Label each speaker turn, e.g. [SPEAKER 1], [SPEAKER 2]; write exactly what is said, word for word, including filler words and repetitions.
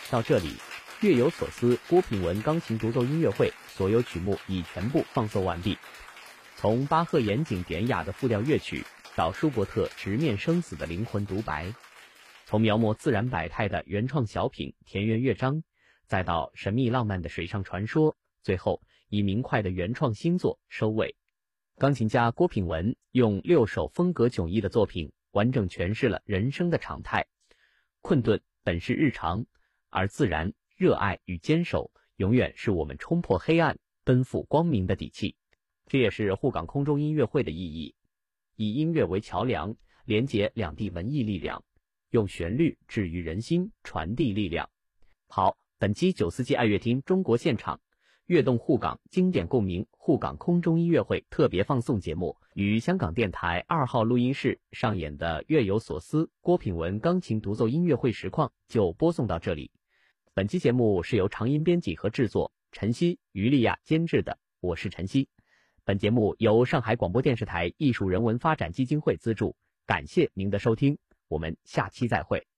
[SPEAKER 1] 到这里，月有所思郭品文钢琴独奏音乐会所有曲目已全部放送完毕。从巴赫严谨典雅的复调乐曲，到舒伯特直面生死的灵魂独白，从描摹自然百态的原创小品田园乐章，再到神秘浪漫的水上传说，最后以明快的原创新作收尾。钢琴家郭品文用六首风格迥异的作品，完整诠释了人生的常态。困顿本是日常，而自然、热爱与坚守，永远是我们冲破黑暗、奔赴光明的底气。这也是沪港空中音乐会的意义，以音乐为桥梁，连结两地文艺力量，用旋律治愈人心，传递力量。好，本期九四季爱乐厅中国现场悦动沪港经典共鸣沪港空中音乐会特别放送节目，于香港电台二号录音室上演的月有所思郭品文钢琴独奏音乐会实况就播送到这里。本期节目是由长音编辑和制作，陈曦、于丽亚监制的，我是陈曦。本节目由上海广播电视台艺术人文发展基金会资助，感谢您的收听，我们下期再会。